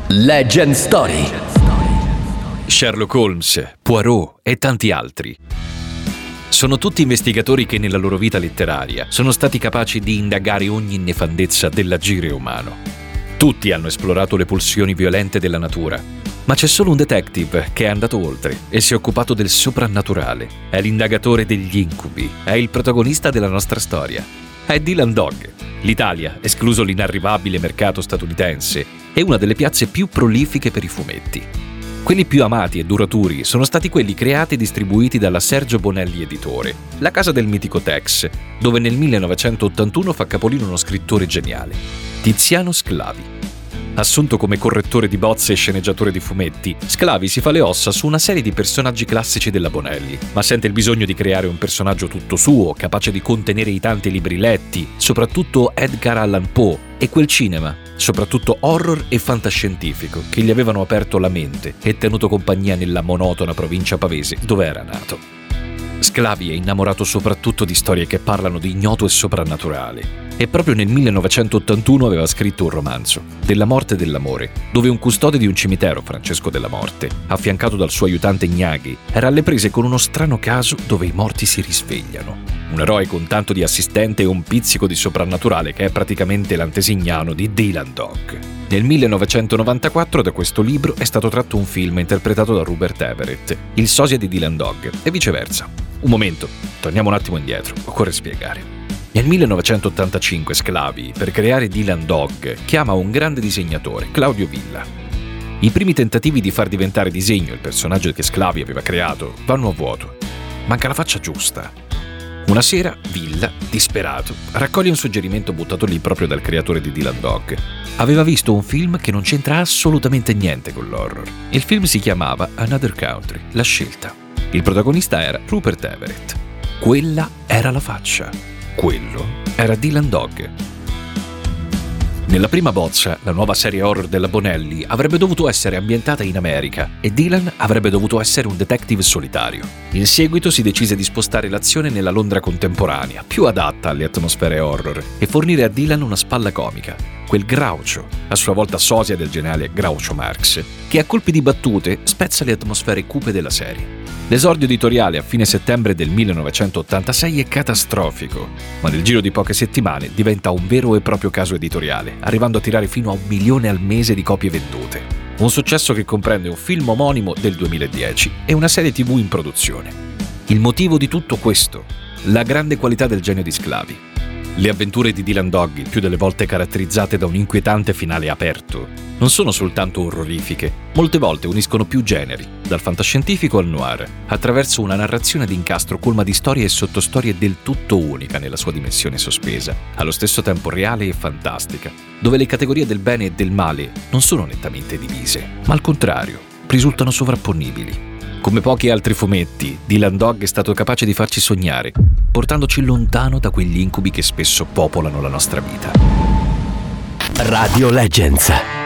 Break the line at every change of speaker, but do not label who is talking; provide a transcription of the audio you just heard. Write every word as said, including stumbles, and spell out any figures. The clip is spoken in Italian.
Legend Story.
Sherlock Holmes, Poirot e tanti altri. Sono tutti investigatori che nella loro vita letteraria sono stati capaci di indagare ogni nefandezza dell'agire umano. Tutti hanno esplorato le pulsioni violente della natura, ma c'è solo un detective che è andato oltre e si è occupato del soprannaturale. È l'indagatore degli incubi, è il protagonista della nostra storia. È Dylan Dog. L'Italia, escluso l'inarrivabile mercato statunitense, è una delle piazze più prolifiche per i fumetti. Quelli più amati e duraturi sono stati quelli creati e distribuiti dalla Sergio Bonelli Editore, la casa del mitico Tex, dove nel millenovecentottantuno fa capolino uno scrittore geniale, Tiziano Sclavi. Assunto come correttore di bozze e sceneggiatore di fumetti, Sclavi si fa le ossa su una serie di personaggi classici della Bonelli, ma sente il bisogno di creare un personaggio tutto suo, capace di contenere i tanti libri letti, soprattutto Edgar Allan Poe, e quel cinema, soprattutto horror e fantascientifico, che gli avevano aperto la mente e tenuto compagnia nella monotona provincia pavese dove era nato. Sclavi è innamorato soprattutto di storie che parlano di ignoto e soprannaturale. E proprio nel millenovecentottantuno aveva scritto un romanzo, Della morte e dell'amore, dove un custode di un cimitero, Francesco Della Morte, affiancato dal suo aiutante Gnaghi, era alle prese con uno strano caso dove i morti si risvegliano. Un eroe con tanto di assistente e un pizzico di soprannaturale che è praticamente l'antesignano di Dylan Dog. Nel millenovecentonovantaquattro da questo libro è stato tratto un film interpretato da Rupert Everett, il sosia di Dylan Dog, e viceversa. Un momento, torniamo un attimo indietro, occorre spiegare. Nel millenovecentottantacinque Sclavi, per creare Dylan Dog, chiama un grande disegnatore, Claudio Villa. I primi tentativi di far diventare disegno il personaggio che Sclavi aveva creato vanno a vuoto. Manca la faccia giusta. Una sera, Villa, disperato, raccoglie un suggerimento buttato lì proprio dal creatore di Dylan Dog. Aveva visto un film che non c'entra assolutamente niente con l'horror. Il film si chiamava Another Country, La scelta. Il protagonista era Rupert Everett. Quella era la faccia. Quello era Dylan Dog. Nella prima bozza, la nuova serie horror della Bonelli avrebbe dovuto essere ambientata in America e Dylan avrebbe dovuto essere un detective solitario. In seguito si decise di spostare l'azione nella Londra contemporanea, più adatta alle atmosfere horror, e fornire a Dylan una spalla comica, quel Groucho, a sua volta sosia del geniale Groucho Marx, che a colpi di battute spezza le atmosfere cupe della serie. L'esordio editoriale a fine settembre del millenovecentottantasei è catastrofico, ma nel giro di poche settimane diventa un vero e proprio caso editoriale, arrivando a tirare fino a un milione al mese di copie vendute. Un successo che comprende un film omonimo del duemiladieci e una serie tivù in produzione. Il motivo di tutto questo? La grande qualità del genio di Sclavi. Le avventure di Dylan Dog, il più delle volte caratterizzate da un inquietante finale aperto, non sono soltanto orrorifiche, molte volte uniscono più generi, dal fantascientifico al noir, attraverso una narrazione d'incastro colma di storie e sottostorie del tutto unica nella sua dimensione sospesa, allo stesso tempo reale e fantastica, dove le categorie del bene e del male non sono nettamente divise, ma al contrario, risultano sovrapponibili. Come pochi altri fumetti, Dylan Dog è stato capace di farci sognare, portandoci lontano da quegli incubi che spesso popolano la nostra vita.
Radio Legends.